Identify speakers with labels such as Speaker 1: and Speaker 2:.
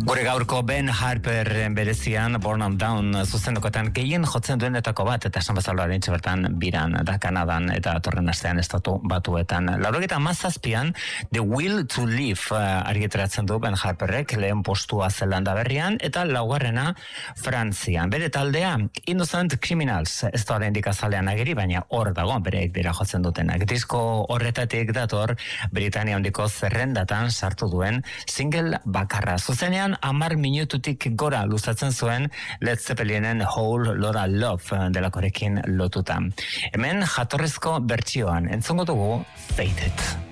Speaker 1: Gure gaurko Ben Harper berezian Born on Down zuzendokotan gehien jotzen duenetako bat, eta esan bezala orintxe bertan biran da Kanadan eta torren astean estatu batuetan. 97an The Will to Live argitaratzen du Ben Harperrek, lehen postua Zelanda berrian, eta laugarrena Frantzian. Bere taldea Innocent Criminals, ez da oraindik azalean ageri, baina hor dago bereik dira jotzen dutenak. Disko horretatik dator Britania handiko zerrendatan sartu duen single bakarra. Zuzenean 10 minututik gora luzatzen zuen Led Zeppelinen Whole Lotta Love delakorekin lotuta. Hemen jatorrezko bertsioan entzungo dugu Faded.